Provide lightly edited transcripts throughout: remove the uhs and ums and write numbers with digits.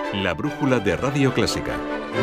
La brújula de Radio Clásica.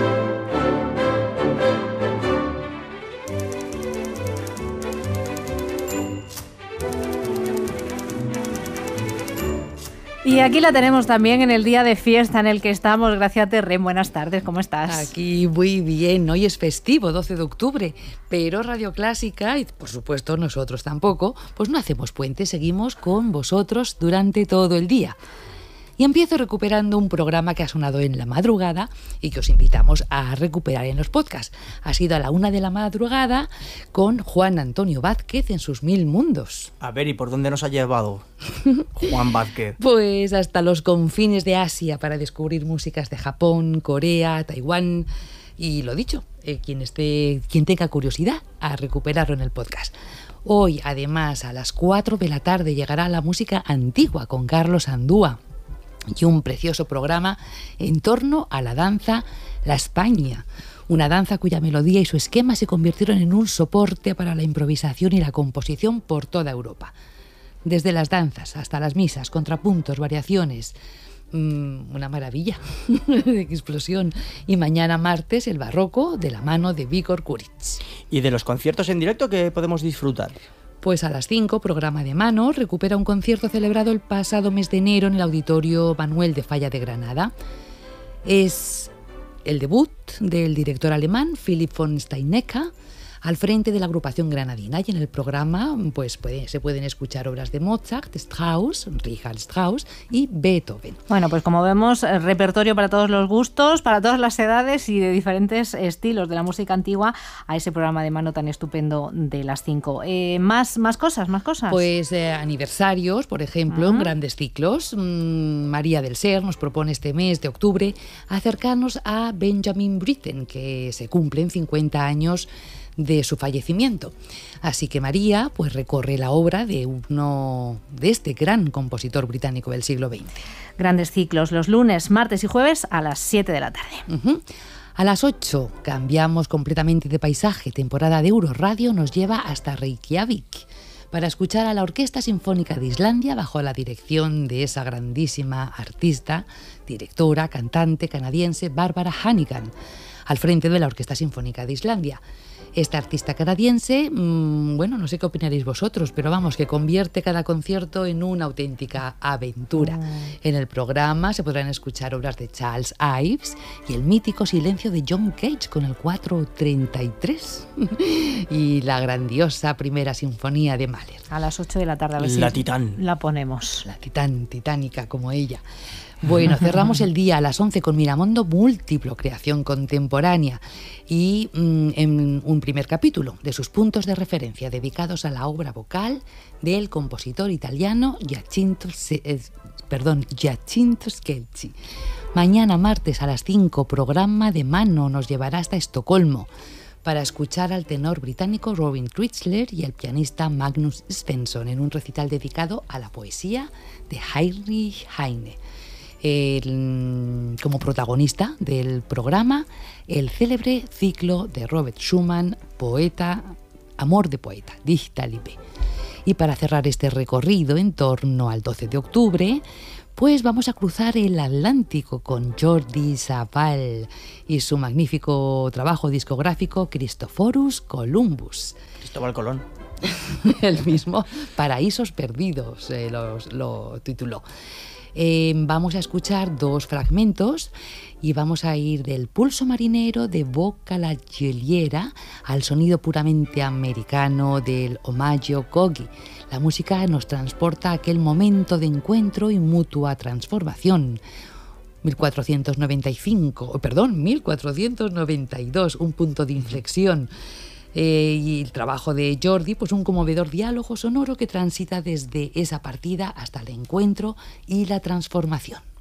Y aquí la tenemos también en el día de fiesta en el que estamos. Gracias, Terren. Buenas tardes, ¿cómo estás? Aquí muy bien. Hoy es festivo, 12 de octubre, pero Radio Clásica, y por supuesto nosotros tampoco, pues no hacemos puente, seguimos con vosotros durante todo el día. Y empiezo recuperando un programa que ha sonado en la madrugada y que os invitamos a recuperar en los podcasts. Ha sido a la 1 de la madrugada con Juan Antonio Vázquez en sus 1000 mundos. A ver, ¿y por dónde nos ha llevado Juan Vázquez? Pues hasta los confines de Asia para descubrir músicas de Japón, Corea, Taiwán y lo dicho, quien tenga curiosidad a recuperarlo en el podcast. Hoy, además, a las 4 de la tarde llegará la música antigua con Carlos Andúa y un precioso programa en torno a la danza La España, una danza cuya melodía y su esquema se convirtieron en un soporte para la improvisación y la composición por toda Europa. Desde las danzas hasta las misas, contrapuntos, variaciones, una maravilla de explosión. Y mañana martes el barroco de la mano de Víctor Kuric. ¿Y de los conciertos en directo qué podemos disfrutar? Pues a las 5, programa de mano, recupera un concierto celebrado el pasado mes de enero en el Auditorio Manuel de Falla de Granada. Es el debut del director alemán Philipp von Steinecker al frente de la agrupación granadina, y en el programa pues se pueden escuchar obras de Mozart, Strauss, Richard Strauss y Beethoven. Bueno, pues como vemos, repertorio para todos los gustos, para todas las edades y de diferentes estilos de la música antigua a ese programa de mano tan estupendo de las 5. ¿Más cosas? Pues aniversarios, por ejemplo, en grandes ciclos. María del Ser nos propone este mes de octubre acercarnos a Benjamin Britten, que se cumplen 50 años de su fallecimiento. Así que María pues recorre la obra de este gran compositor británico del siglo XX. Grandes ciclos los lunes, martes y jueves a las 7 de la tarde. A las 8 cambiamos completamente de paisaje. Temporada de Euroradio nos lleva hasta Reykjavik para escuchar a la Orquesta Sinfónica de Islandia bajo la dirección de esa grandísima artista, directora, cantante canadiense Barbara Hannigan, al frente de la Orquesta Sinfónica de Islandia. Esta artista canadiense, no sé qué opinaréis vosotros, pero vamos, que convierte cada concierto en una auténtica aventura. En el programa se podrán escuchar obras de Charles Ives y el mítico Silencio de John Cage con el 433 y la grandiosa primera sinfonía de Mahler. A las 8 de la tarde, a ver La si Titán. La ponemos. La Titán, titánica como ella. Bueno, cerramos el día a las 11 con Miramondo Múltiplo, creación contemporánea, y en un primer capítulo de sus puntos de referencia dedicados a la obra vocal del compositor italiano Giacinto Scelsi. Mañana martes a las 5, programa de mano nos llevará hasta Estocolmo para escuchar al tenor británico Robin Chrysler y el pianista Magnus Svensson en un recital dedicado a la poesía de Heinrich Heine. Como protagonista del programa, el célebre ciclo de Robert Schumann, poeta, Amor de poeta, Dichterliebe. Y para cerrar este recorrido en torno al 12 de octubre, pues vamos a cruzar el Atlántico con Jordi Savall y su magnífico trabajo discográfico Christophorus Columbus. Cristóbal Colón. El mismo, Paraísos Perdidos, lo tituló. Vamos a escuchar 2 fragmentos y vamos a ir del pulso marinero de Bocca la Geliera al sonido puramente americano del Omaggio Gogi. La música nos transporta a aquel momento de mutua transformación. 1492, un punto de inflexión. Y el trabajo de Jordi, pues un conmovedor diálogo sonoro que transita desde esa partida hasta el encuentro y la transformación.